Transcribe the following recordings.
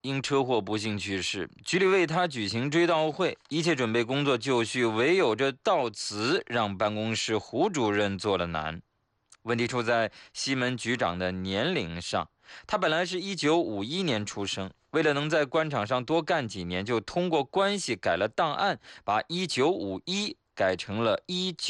因车祸不幸去世，局里为他举行追悼会，一切准备工作就绪，唯有这悼词让办公室胡主任做了难。问题出在西门局长的年龄上，他本来是1951年出生，为了能在官场上多干几年，就通过关系改了档案，把1951改成了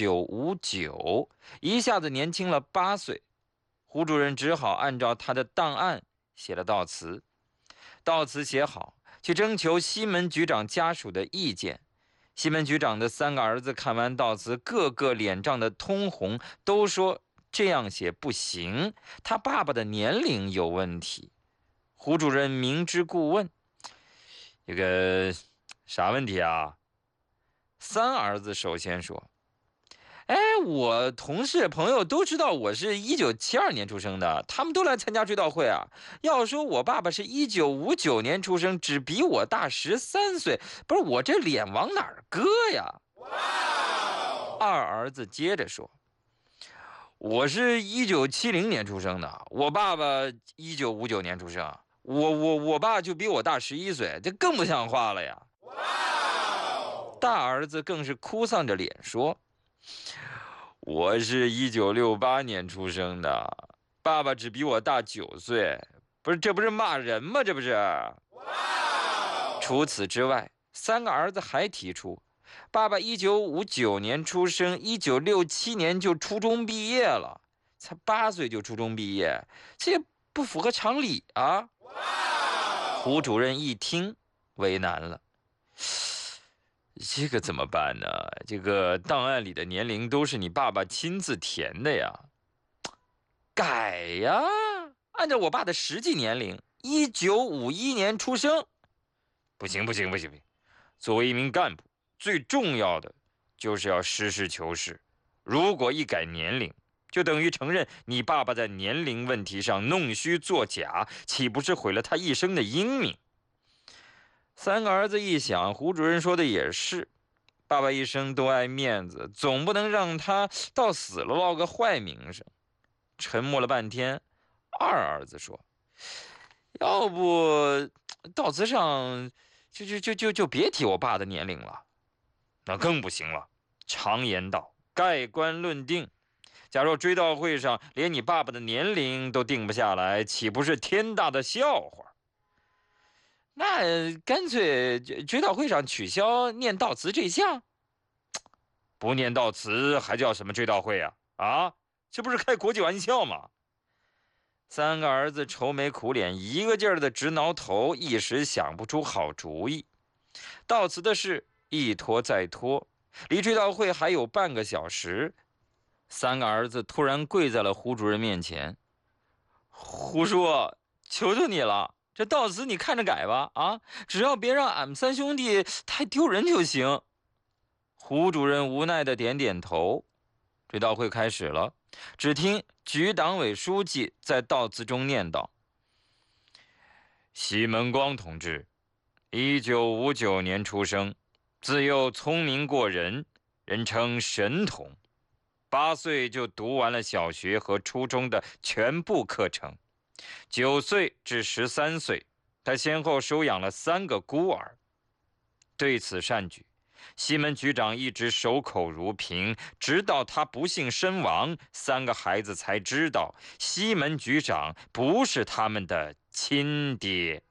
1959，一下子年轻了8岁。胡主任只好按照他的档案写了悼词。悼词写好，去征求西门局长家属的意见。西门局长的3个儿子看完悼词，个个脸涨得通红，都说这样写不行，他爸爸的年龄有问题。胡主任明知故问：“这个啥问题啊？”3儿子首先说：“哎，我同事朋友都知道我是1972年出生的，他们都来参加追悼会啊。要说我爸爸是1959年出生，只比我大13岁，不是我这脸往哪儿搁呀？”2儿子接着说：“我是1970年出生的，我爸爸1959年出生，我爸就比我大11岁，这更不像话了呀。”大儿子更是哭丧着脸说：“我是1968年出生的，爸爸只比我大9岁，不是，这不是骂人吗？这不是。”除此之外，3个儿子还提出，爸爸1959年出生，1967年就初中毕业了，才8岁就初中毕业，这也不符合常理啊。胡主任一听，为难了。这个怎么办呢？这个档案里的年龄都是你爸爸亲自填的呀。改呀，按照我爸的实际年龄，1951年出生。不行不行不行不行，作为一名干部，最重要的就是要实事求是。如果一改年龄，就等于承认你爸爸在年龄问题上弄虚作假，岂不是毁了他一生的英名？3个儿子一想，胡主任说的也是，爸爸一生都爱面子，总不能让他到死了落个坏名声。沉默了半天，2儿子说：“要不悼词上就别提我爸的年龄了。”那更不行了。常言道，盖棺论定。假若追悼会上连你爸爸的年龄都定不下来，岂不是天大的笑话？那干脆追悼会上取消念悼词这项。不念悼词还叫什么追悼会啊？啊，这不是开国际玩笑吗？3个儿子愁眉苦脸，一个劲儿的直挠头，一时想不出好主意。悼词的事一拖再拖，离追悼会还有半个小时。3个儿子突然跪在了胡主任面前：“胡叔，求求你了，这悼词你看着改吧，啊，只要别让俺们3兄弟太丢人就行。”胡主任无奈的点点头。追悼会开始了，只听局党委书记在悼词中念道：“西门光同志，1959年出生，自幼聪明过人，人称神童。8岁就读完了小学和初中的全部课程，9岁至13岁，他先后收养了3个孤儿。对此善举，西门局长一直守口如瓶，直到他不幸身亡，3个孩子才知道西门局长不是他们的亲爹。”